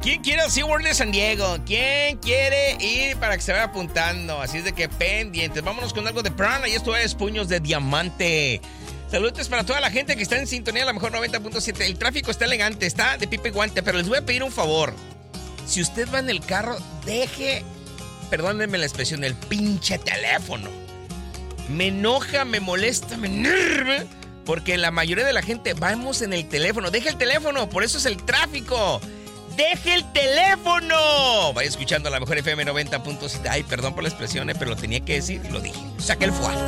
¿Quién quiere al SeaWorld de San Diego? ¿Quién quiere ir para que se vaya apuntando? Así es de que pendientes. Vámonos con algo de Prana y esto es Puños de Diamante. Saludos para toda la gente que está en sintonía, a lo mejor 90.7. El tráfico está elegante, está de pipe y guante, pero les voy a pedir un favor. Si usted va en el carro, deje, perdónenme la expresión, el pinche teléfono. Me enoja, me molesta, me enerva, porque la mayoría de la gente vamos en el teléfono. Deje el teléfono, por eso es el tráfico. ¡Deje el teléfono! Vaya escuchando a la mejor FM 90.7. Ay, perdón por la expresión, pero lo tenía que decir y lo dije. Saque el fuá.